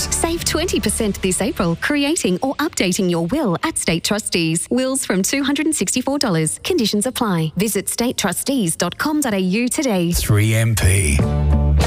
Save 20% this April creating or updating your will at State Trustees. Wills from $264. Conditions apply. Visit statetrustees.com.au today. 3MP.